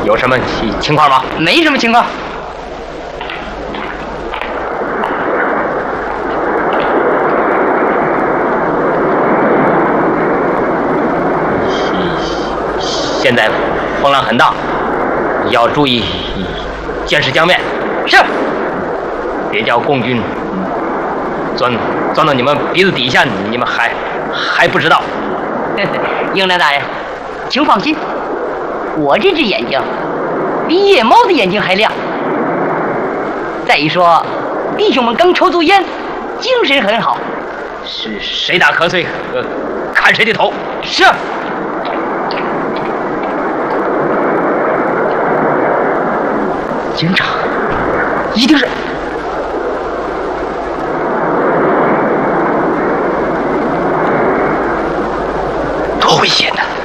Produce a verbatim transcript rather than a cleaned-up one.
有什么情况吗？ 没什么情况。 现在风浪很大，要注意监视江面。 是。 别叫共军钻钻到你们鼻子底下，你们还还不知道。 英良大人，请放心，我这只眼睛比夜猫的眼睛还亮。再一说，弟兄们刚抽足烟，精神很好。 是谁打瞌睡，呃，砍谁的头。 是。警长，一定是。多危险呐！